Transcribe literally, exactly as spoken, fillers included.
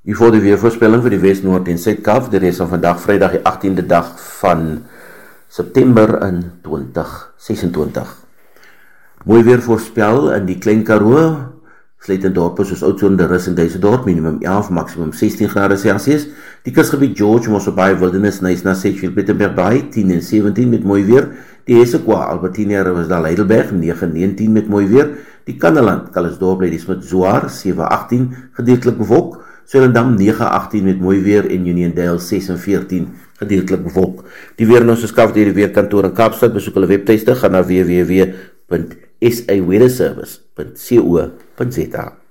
Hier voor die weervoorspelling vir die Wes, Noord en Suid-Kaap, die res van vandag, Vrydag die agtiende dag van September in twintig sesentwintig. Mooi weer voorspel in die Klein Karoo, sluit in dorpe soos Oudtshoorn, De Rus en Duisendorp, minimum elf, maximum sestien grade Celsius. Die kusgebied George, Mossel Bay, Wildernis, Knysna, Sedgefield, Pietermaritzburg Bay, tien en sewentien met mooi weer. Die Hessequa, Albertina, Riversdal, Heidelberg, negen en negentien met mooi weer. Die Kanneland, Calisdorp, Ladysmith, Zwaar, sewe agtien, gedeeltelik bewolk. Swellendam negen agtien met mooi weer en Uniondale ses en veertien gedeeltelik bewolk. Die weer in ons geskaf deur die weerkantoor in Kaapstad, besoek hulle webtuiste, gaan na w w w punt s a weather service punt co punt za.